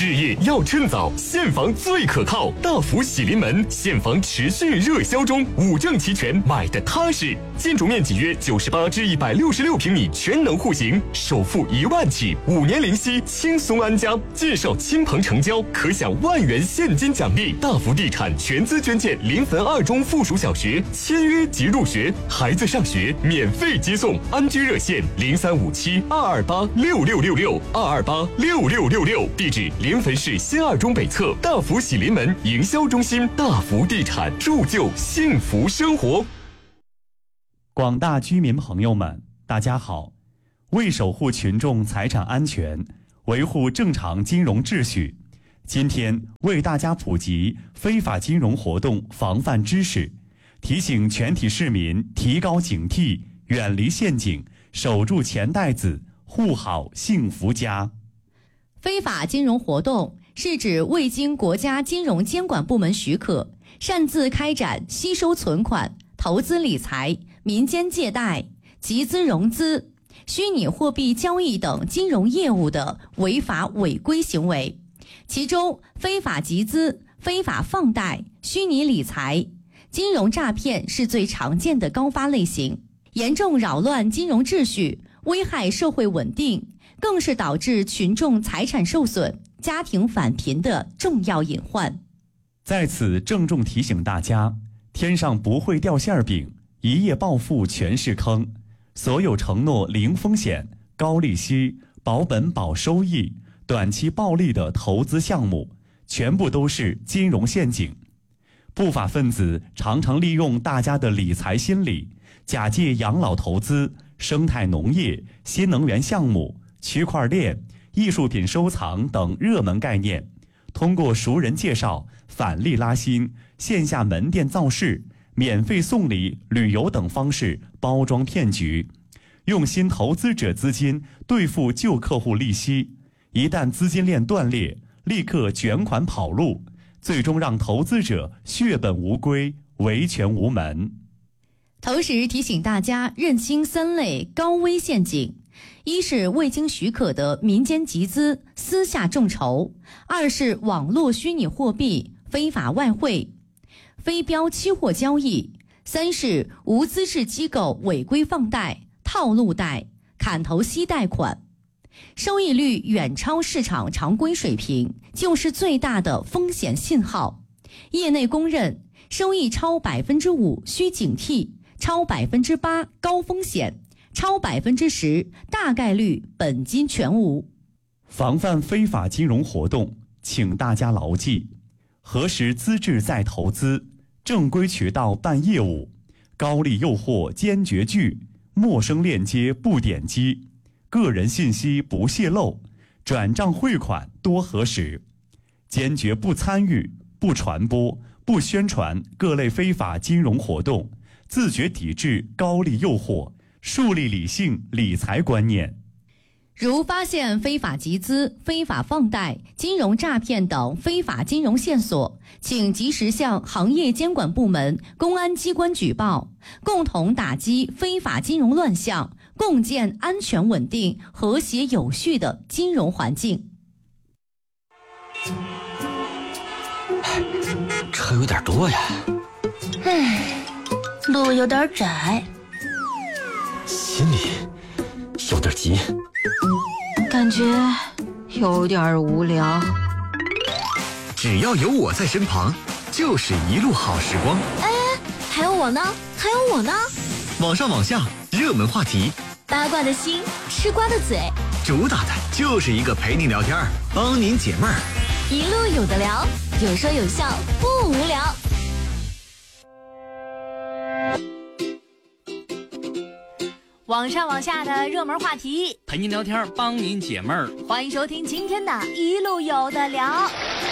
置业要趁早，现房最可靠。大福喜临门，现房持续热销中，5证齐全，买的踏实。建筑面积约98至166平米，全能户型，首付1万起，5年零息，轻松安家。介绍亲朋成交，可享1万元现金奖励。大福地产全资捐建临汾2中附属小学，签约即入学，孩子上学免费接送。安居热线035722826666，2286666。地址临汾市新2中北侧大福喜临门营销中心。大福地产，铸就幸福生活。 广大居民朋友们，大家好！为守护群众财产安全，维护正常金融秩序，今天为大家普及非法金融活动防范知识，提醒全体市民提高警惕，远离陷阱，守住钱袋子，护好幸福家。 非法金融活动是指未经国家金融监管部门许可，擅自开展吸收存款、投资理财、民间借贷、集资融资、虚拟货币交易等金融业务的违法违规行为。其中，非法集资、非法放贷、虚拟理财、金融诈骗是最常见的高发类型，严重扰乱金融秩序，危害社会稳定，更是导致群众财产受损、家庭返贫的重要隐患。 在此郑重提醒大家，天上不会掉馅饼，一夜暴富全是坑。所有承诺零风险、高利息、保本保收益、短期暴利的投资项目，全部都是金融陷阱。不法分子常常利用大家的理财心理，假借养老投资、生态农业、新能源项目、区块链、艺术品收藏等热门概念，通过熟人介绍、返利拉新、线下门店造势、免费送礼、旅游等方式包装骗局，用新投资者资金兑付旧客户利息，一旦资金链断裂，立刻卷款跑路，最终让投资者血本无归，维权无门。 同时提醒大家认清3类高危陷阱：一是未经许可的民间集资、私下众筹；二是网络虚拟货币、非法外汇、非标期货交易；三是无资质机构违规放贷、套路贷、砍头息贷款。收益率远超市场常规水平，就是最大的风险信号。业内公认，收益超5%需警惕，超8%高风险，超10%大概率本金全无。 防范非法金融活动，请大家牢记：核实资质再投资，正规渠道办业务，高利诱惑坚决拒，陌生链接不点击，个人信息不泄露，转账汇款多核实，坚决不参与、不传播、不宣传各类非法金融活动，自觉抵制高利诱惑，树立理性理财观念。 如发现非法集资、非法放贷、金融诈骗等非法金融线索，请及时向行业监管部门、公安机关举报，共同打击非法金融乱象，共建安全稳定、和谐有序的金融环境。 车有点多呀， 路有点窄， 心里有点急， 感觉有点无聊。 只要有我在身旁，就是一路好时光。 还有我呢，还有我呢。 网上网下，热门话题， 八卦的心，吃瓜的嘴， 主打的就是一个陪您聊天，帮您解闷儿， 一路有的聊，有说有笑，不无聊。 网上网下的热门话题， 陪您聊天，帮您解闷儿。 欢迎收听今天的一路有的聊。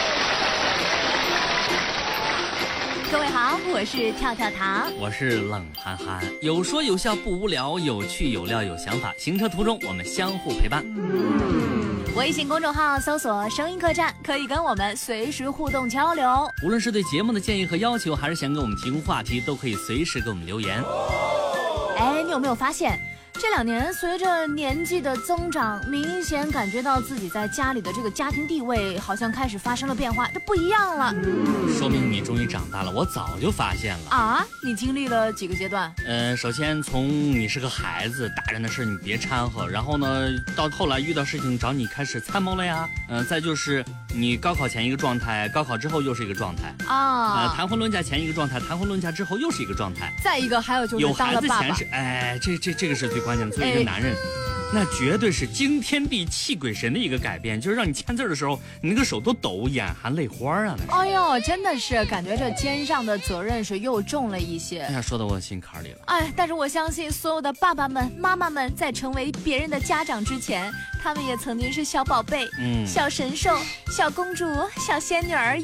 各位好，我是跳跳糖， 我是冷憨憨，有说有笑不无聊，有趣有料有想法，行车途中我们相互陪伴。 微信公众号搜索声音客栈，可以跟我们随时互动交流。 无论是对节目的建议和要求，还是想给我们提供话题，都可以随时给我们留言。 你有没有发现这2年随着年纪的增长，明显感觉到自己在家里的这个家庭地位好像开始发生了变化，这不一样了。 说明你终于长大了，我早就发现了啊！你经历了几个阶段？ 首先从你是个孩子，大人的事你别掺和，然后呢，到后来遇到事情找你开始参谋了呀。再就是你高考前一个状态，高考之后又是一个状态啊。谈婚论嫁前一个状态，谈婚论嫁之后又是一个状态。 再一个还有就是当了爸爸， 有孩子前是这个是最关键的。作为一个男人，那绝对是惊天地泣鬼神的一个改变，就是让你签字的时候，你那个手都抖，眼含泪花啊！ 哎呦，真的是感觉这肩上的责任是又重了一些。 哎呀，说到我心坎里了。 哎，但是我相信所有的爸爸们、妈妈们，在成为别人的家长之前，他们也曾经是小宝贝、小神兽、小公主、小仙女儿。